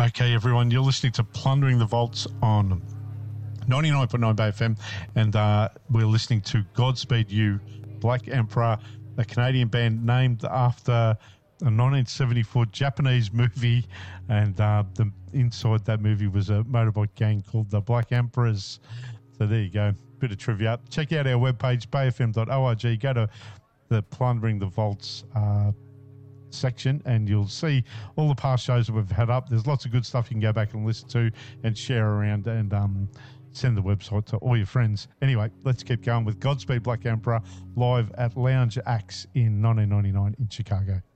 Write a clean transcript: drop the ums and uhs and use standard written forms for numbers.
Okay, everyone, you're listening to Plundering the Vaults on 99.9 Bay FM, and we're listening to Godspeed You, Black Emperor, a Canadian band named after a 1974 Japanese movie, and inside that movie was a motorbike gang called the Black Emperors. So there you go, bit of trivia. Check out our webpage, bayfm.org, go to the Plundering the Vaults section and you'll see all the past shows that we've had up. There's lots of good stuff you can go back and listen to and share around, and send the website to all your friends. Anyway, let's keep going with Godspeed Black Emperor live at Lounge Axe in 1999 in Chicago.